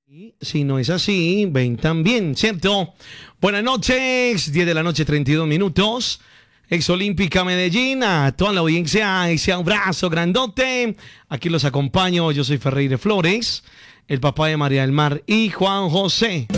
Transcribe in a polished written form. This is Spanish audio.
Y si no es así, ven también, ¿cierto? Buenas noches, 10 de la noche, 32 minutos. Exolímpica Medellín, a toda la audiencia, ese abrazo grandote. Aquí los acompaño, yo soy Ferreira Flores, el papá de María del Mar y Juan José.